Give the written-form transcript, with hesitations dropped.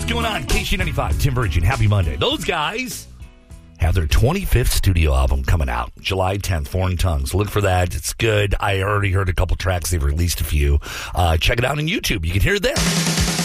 What's going on? KC95, Tim Virgin. Happy Monday. Those guys have their 25th studio album coming out July 10th, Foreign Tongues. Look for that. It's good. I already heard a couple tracks. They've released a few. Check it out on YouTube. You can hear it there.